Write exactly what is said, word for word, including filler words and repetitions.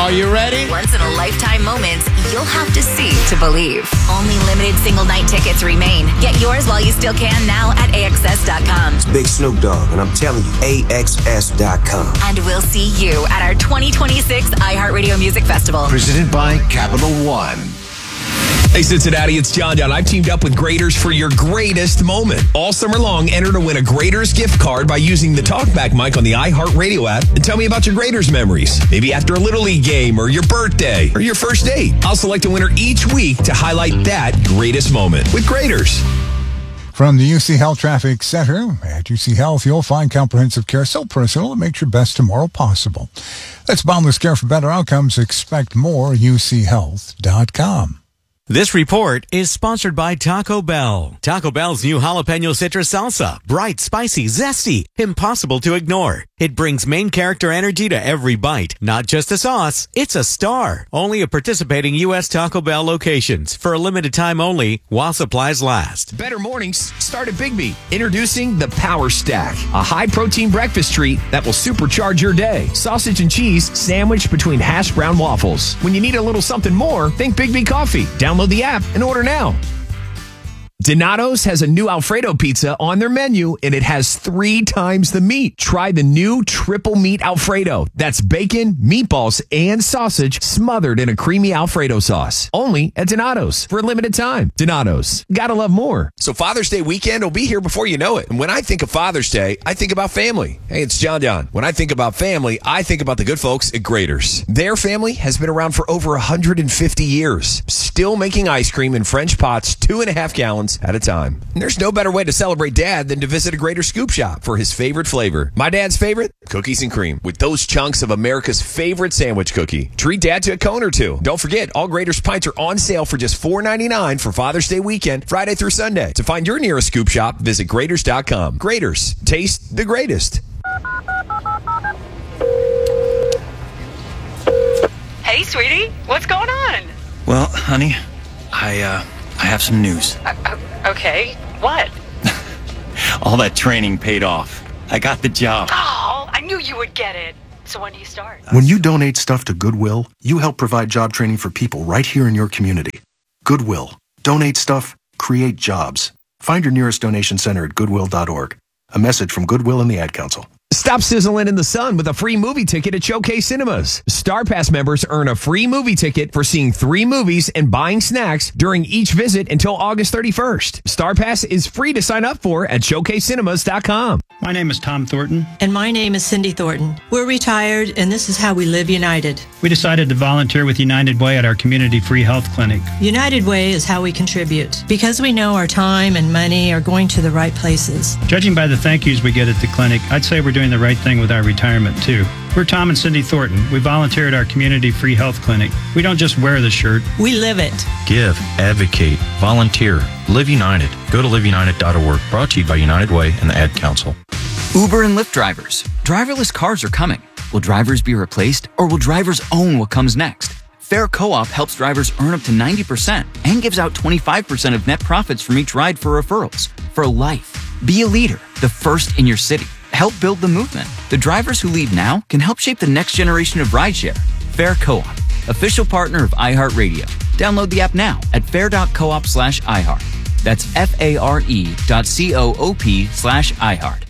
Are you ready? Once-in-a-lifetime moments you'll have to see to believe. Only limited single-night tickets remain. Get yours while you still can now at A X S dot com. It's Big Snoop Dogg, and I'm telling you, A X S dot com. And we'll see you at our twenty twenty-six iHeartRadio Music Festival. Presented by Capital One. Hey, Cincinnati, it's John John. I've teamed up with Graders for your greatest moment. All summer long, enter to win a Graders gift card by using the TalkBack mic on the iHeartRadio app and tell me about your Graders memories. Maybe after a Little League game or your birthday or your first date. I'll select a winner each week to highlight that greatest moment with Graders. From the U C Health Traffic Center, at U C Health, you'll find comprehensive care so personal it makes your best tomorrow possible. That's boundless care for better outcomes. Expect more, U C health dot com. This report is sponsored by Taco Bell. Taco Bell's new jalapeno citrus salsa. Bright, spicy, zesty, impossible to ignore. It brings main character energy to every bite. Not just a sauce, it's a star. Only at participating U S Taco Bell locations. For a limited time only, while supplies last. Better mornings start at Biggby. Introducing the Power Stack, a high-protein breakfast treat that will supercharge your day. Sausage and cheese sandwiched between hash brown waffles. When you need a little something more, think Biggby Coffee. Download the app and order now. Donato's has a new Alfredo pizza on their menu, and it has three times the meat. Try the new triple meat Alfredo. That's bacon, meatballs, and sausage smothered in a creamy Alfredo sauce. Only at Donato's for a limited time. Donato's. Gotta love more. So Father's Day weekend will be here before you know it. And when I think of Father's Day, I think about family. Hey, it's John John. When I think about family, I think about the good folks at Graders. Their family has been around for over one hundred fifty years. Still making ice cream in French pots, two and a half gallons at a time. And there's no better way to celebrate Dad than to visit a Grader Scoop Shop for his favorite flavor. My dad's favorite? Cookies and cream. With those chunks of America's favorite sandwich cookie. Treat Dad to a cone or two. Don't forget, all Grader's pints are on sale for just four ninety-nine for Father's Day weekend, Friday through Sunday. To find your nearest Scoop Shop, visit Graders dot com. Graders. Taste the greatest. Hey, sweetie. What's going on? Well, honey, I, uh... I have some news. Uh, okay, what? All that training paid off. I got the job. Oh, I knew you would get it. So when do you start? When you donate stuff to Goodwill, you help provide job training for people right here in your community. Goodwill. Donate stuff, create jobs. Find your nearest donation center at goodwill dot org. A message from Goodwill and the Ad Council. Stop sizzling in the sun with a free movie ticket at Showcase Cinemas. Star Pass members earn a free movie ticket for seeing three movies and buying snacks during each visit until August thirty-first. Star Pass is free to sign up for at showcase cinemas dot com. My name is Tom Thornton. And my name is Cindy Thornton. We're retired, and this is how we live united. We decided to volunteer with United Way at our community free health clinic. United Way is how we contribute, because we know our time and money are going to the right places. Judging by the thank yous we get at the clinic, I'd say we're doing the right thing with our retirement, too. We're Tom and Cindy Thornton. We volunteer at our community free health clinic. We don't just wear the shirt. We live it. Give, advocate, volunteer, live united. Go to live united dot org. Brought to you by United Way and the Ad Council. Uber and Lyft drivers. Driverless cars are coming. Will drivers be replaced, or will drivers own what comes next? Fair Co-op helps drivers earn up to ninety percent and gives out twenty-five percent of net profits from each ride for referrals. For life. Be a leader, the first in your city. Help build the movement. The drivers who lead now can help shape the next generation of rideshare. Fair Co-op, official partner of iHeartRadio. Download the app now at fair dot coop slash iHeart. That's F A R E dot C O O P slash iHeart.